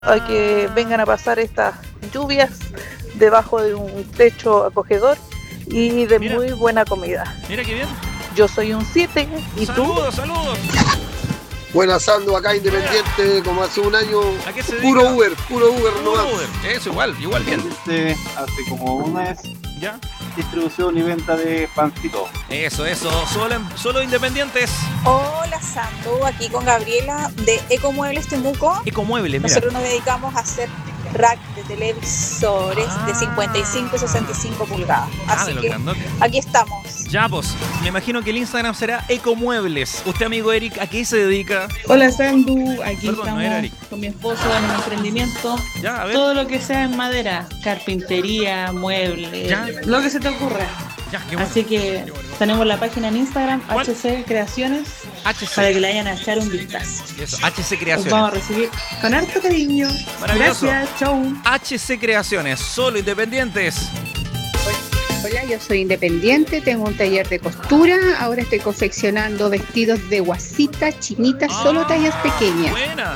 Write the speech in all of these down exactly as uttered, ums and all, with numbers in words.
a que vengan a pasar estas lluvias debajo de un techo acogedor y de Mira. muy buena comida. Mira qué bien. Yo soy un siete, ¿y saludos, tú? Saludos, saludos. Buenas, Sandu, acá Independiente, Buena. Como hace un año, ¿A qué se puro dedica? Uber, puro Uber, Puro no Uber. Eso, igual, igual bien. Este, hace como un mes, ¿ya? Distribución y venta de pancito. Eso, eso, solo, solo Independientes. Hola, Sandu, aquí con Gabriela de Ecomuebles Temuco. Ecomuebles, mira. Nosotros nos dedicamos a hacer rack de televisores ah. de cincuenta y cinco y sesenta y cinco pulgadas. Ah, Así de los que grandotes. aquí estamos. Ya, pues, me imagino que el Instagram será Ecomuebles. Usted, amigo Eric, ¿a qué se dedica? Hola, Sandu, aquí Perdón, estamos no era Eric. con mi esposo en un emprendimiento. Ya, a ver. Todo lo que sea en madera, carpintería, muebles, Ya. lo que se te ocurra. Ya, qué bueno. Así que tenemos la página en Instagram, ¿Cuál? H C Creaciones, H C. para que le vayan a echar un vistazo. Eso, H C Los Creaciones. vamos a recibir con harto cariño. Maravilloso. Gracias, chau. H C Creaciones, solo Independientes. Hola, yo soy independiente, tengo un taller de costura, ahora estoy confeccionando vestidos de guasita, chinitas, solo Ah, tallas pequeñas. Buena.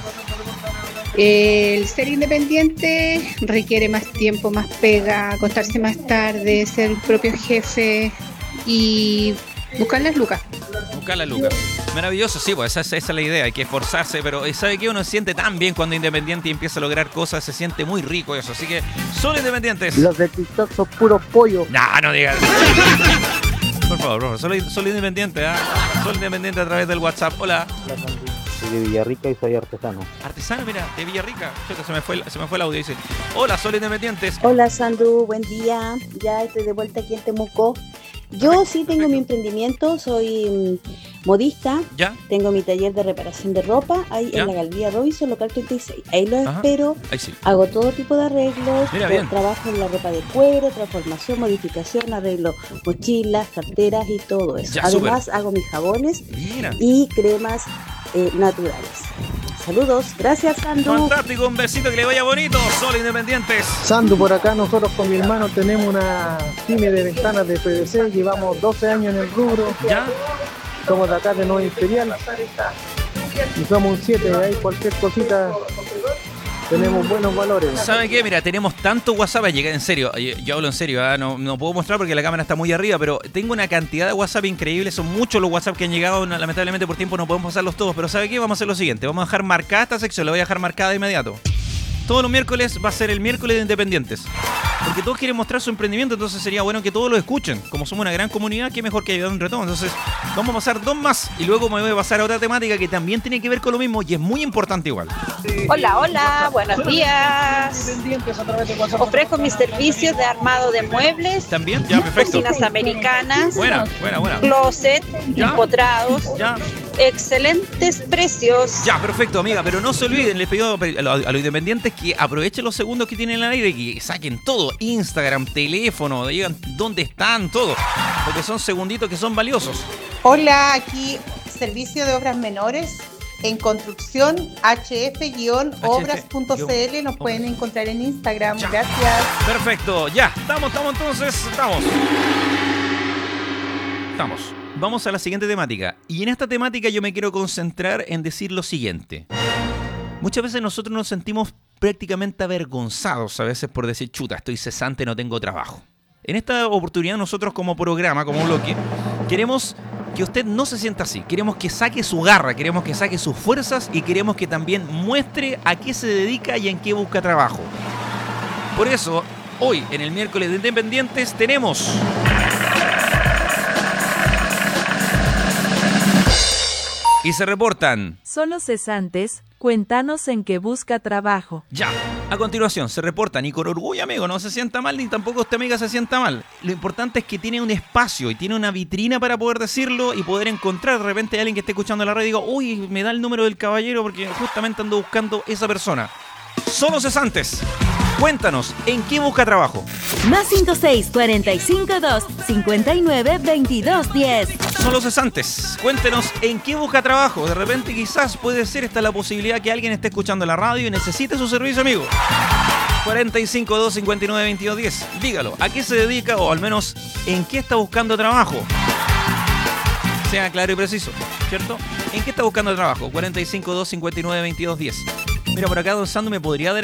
El ser independiente requiere más tiempo, más pega, acostarse más tarde, ser el propio jefe y buscar las lucas. Buscar la Luca. Maravilloso, sí, pues esa, esa es la idea, hay que esforzarse, pero ¿sabe qué? Uno se siente tan bien cuando es independiente y empieza a lograr cosas, se siente muy rico eso, así que solo Independientes. Los de TikTok son puros pollo. No, no digas. Por favor, por favor, solo, solo Independiente, ¿ah? ¿eh? Solo Independiente a través del WhatsApp. Hola. Hola, Sandy. Soy de Villarrica y soy artesano. Artesano, mira, de Villarrica. Chuta, se me fue, el- se me fue el audio, dice. Hola, solo Independientes. Hola Sandu, buen día. Ya estoy de vuelta aquí en Temuco. Yo sí tengo mi emprendimiento, soy mm, modista, ¿Ya? tengo mi taller de reparación de ropa ahí ¿Ya? en la Galería Robinson, local treinta y seis. Ahí los Ajá. espero, Ahí sí. hago todo tipo de arreglos, Mira, eh, bien. trabajo en la ropa de cuero, transformación, modificación, arreglo mochilas, carteras y todo eso. Ya, Además hago mis jabones Mira. y cremas eh, naturales. Saludos, gracias Sandu. Fantástico, un besito, que le vaya bonito. Solo Independientes. Sandu, por acá nosotros con mi hermano tenemos una pyme de ventanas de P V C, llevamos doce años en el rubro, ¿Ya? somos de acá de Nueva Imperial y somos un siete, ahí cualquier cosita tenemos buenos valores. ¿Sabe qué? Mira, tenemos tanto WhatsApp, llega en serio, yo, yo hablo en serio, ¿ah? no, no puedo mostrar porque la cámara está muy arriba, pero tengo una cantidad de WhatsApp increíble, son muchos los WhatsApp que han llegado, no, lamentablemente por tiempo no podemos pasarlos todos, pero ¿sabe qué? Vamos a hacer lo siguiente, vamos a dejar marcada esta sección, la voy a dejar marcada de inmediato. Todos los miércoles va a ser el miércoles de Independientes. Porque todos quieren mostrar su emprendimiento, entonces sería bueno que todos lo escuchen. Como somos una gran comunidad, qué mejor que ayudar entre todos. Entonces, vamos a pasar dos más y luego me voy a pasar a otra temática que también tiene que ver con lo mismo y es muy importante igual. Hola, hola, buenos días. Ofrezco mis servicios de armado de muebles, También, ya, perfecto. cocinas americanas, Buena, buena, buena. closet, Ya. empotrados, Ya, excelentes precios. ya, perfecto, amiga. Pero no se olviden, les pido a los, a los independientes que aprovechen los segundos que tienen al aire y que saquen todo. Instagram, teléfono, digan dónde están, todo. Porque son segunditos que son valiosos. Hola, aquí Servicio de Obras Menores en construcción H F obras punto C L, nos pueden encontrar en Instagram. Ya. Gracias. Perfecto, ya, estamos, estamos entonces, estamos. Estamos. Vamos a la siguiente temática. Y en esta temática yo me quiero concentrar en decir lo siguiente. Muchas veces nosotros nos sentimos prácticamente avergonzados a veces por decir, chuta, estoy cesante, no tengo trabajo. En esta oportunidad nosotros como programa, como bloque, queremos que usted no se sienta así. Queremos que saque su garra, queremos que saque sus fuerzas y queremos que también muestre a qué se dedica y en qué busca trabajo. Por eso, hoy en el miércoles de Independientes tenemos... Y se reportan... Solo cesantes, cuéntanos en qué busca trabajo. Ya, a continuación se reportan y con orgullo, amigo, no se sienta mal ni tampoco esta amiga se sienta mal. Lo importante es que tiene un espacio y tiene una vitrina para poder decirlo y poder encontrar de repente a alguien que esté escuchando la radio y diga, uy, me da el número del caballero porque justamente ando buscando esa persona. Solo cesantes. Cuéntanos, ¿en qué busca trabajo? Más cinco seis, cuarenta y cinco dos, cincuenta y nueve, veintidós diez. Son los cesantes. Cuéntenos en qué busca trabajo. De repente quizás puede ser esta la posibilidad que alguien esté escuchando la radio y necesite su servicio, amigo. cuarenta y cinco dos, cincuenta y nueve, veintidós diez. Dígalo, ¿a qué se dedica o al menos en qué está buscando trabajo? Sea claro y preciso, ¿cierto? ¿En qué está buscando trabajo? cuarenta y cinco dos, cincuenta y nueve, veintidós diez. Mira, por acá Don Sando me podría dar